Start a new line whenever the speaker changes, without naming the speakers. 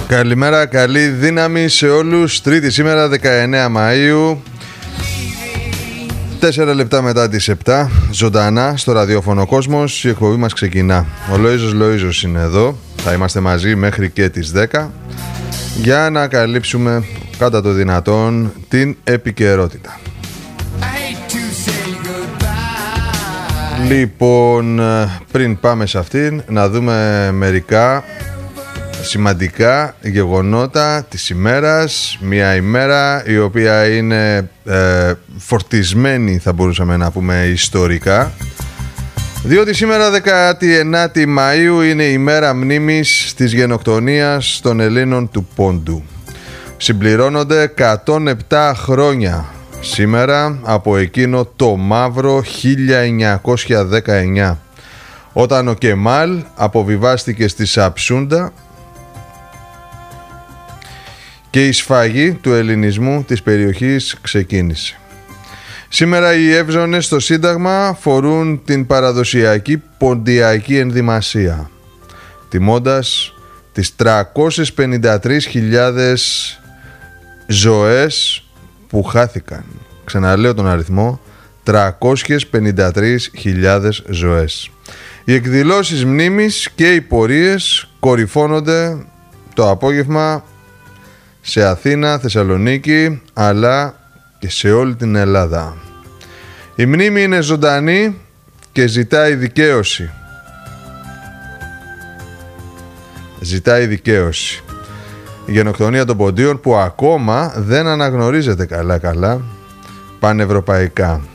Καλημέρα, καλή δύναμη σε όλους. Τρίτη σήμερα, 19 Μαΐου, 4 λεπτά μετά τις 7, ζωντανά στο ραδιόφωνο Κόσμος. Η εκπομπή μας ξεκινά. Ο Λοΐζος είναι εδώ. Θα είμαστε μαζί μέχρι και τις 10 για να καλύψουμε κατά το δυνατόν την επικαιρότητα. Λοιπόν, πριν πάμε σε αυτήν, να δούμε μερικά σημαντικά γεγονότα της ημέρας. Μια ημέρα η οποία είναι φορτισμένη, θα μπορούσαμε να πούμε, ιστορικά, διότι σήμερα 19η Μαΐου είναι η μέρα μνήμης της γενοκτονίας των Ελλήνων του Πόντου. Συμπληρώνονται 107 χρόνια σήμερα από εκείνο το μαύρο 1919, όταν ο Κεμάλ αποβιβάστηκε στη Σαψούντα και η σφαγή του ελληνισμού της περιοχής ξεκίνησε. Σήμερα οι εύζωνες στο Σύνταγμα φορούν την παραδοσιακή ποντιακή ενδυμασία, τιμώντας τις 353.000 ζωές που χάθηκαν. Ξαναλέω τον αριθμό, 353.000 ζωές. Οι εκδηλώσεις μνήμης και οι πορείες κορυφώνονται το απόγευμα σε Αθήνα, Θεσσαλονίκη, αλλά και σε όλη την Ελλάδα. Η μνήμη είναι ζωντανή και ζητάει δικαίωση. Ζητάει δικαίωση. Η γενοκτονία των Ποντίων, που ακόμα δεν αναγνωρίζεται καλά πανευρωπαϊκά.